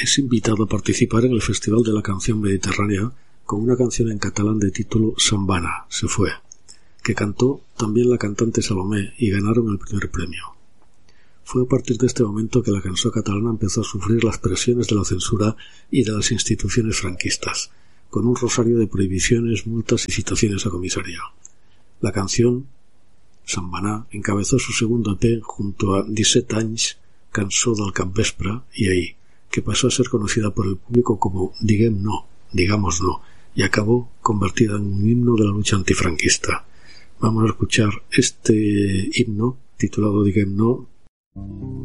es invitado a participar en el Festival de la Canción Mediterránea con una canción en catalán de título Sambana, se fue, que cantó también la cantante Salomé y ganaron el primer premio. Fue a partir de este momento que la canción catalana empezó a sufrir las presiones de la censura y de las instituciones franquistas, con un rosario de prohibiciones, multas y citaciones a comisaría. La canción Sambana encabezó su segundo EP junto a 17 anys, Cançó del Capvespre y Ahir, que pasó a ser conocida por el público como Diguem no, digamos no, y acabó convertida en un himno de la lucha antifranquista. Vamos a escuchar este himno titulado Diguem no.